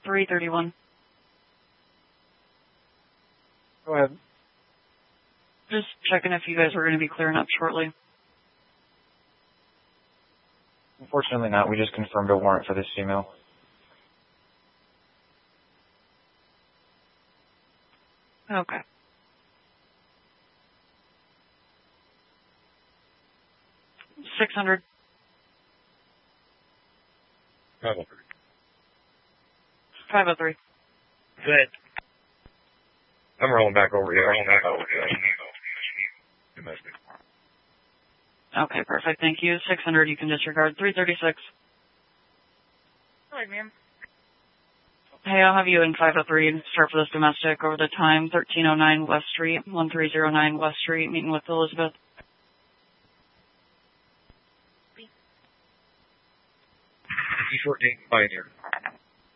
331. Go ahead. Just checking if you guys were going to be clearing up shortly. Unfortunately not. We just confirmed a warrant for this female. Okay. $600. 503. 503. Good. I'm rolling back over here. Domestic. Okay, perfect. Thank you. 600, you can disregard. 336. Hi, ma'am. Hey, I'll have you in 503 and start for this domestic over the time. 1309 West Street, 1309 West Street, meeting with Elizabeth. Short date, Pioneer.